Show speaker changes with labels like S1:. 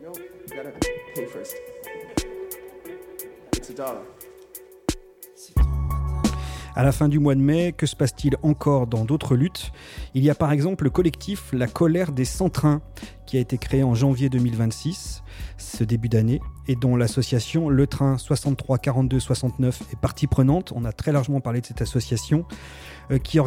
S1: À la fin du mois de mai, que se passe-t-il encore dans d'autres luttes ? Il y a par exemple le collectif La Colère des Sans-Trains, qui a été créé en janvier 2026, ce début d'année, et dont l'association Le Train 63 42 69 est partie prenante. On a très largement parlé de cette association qui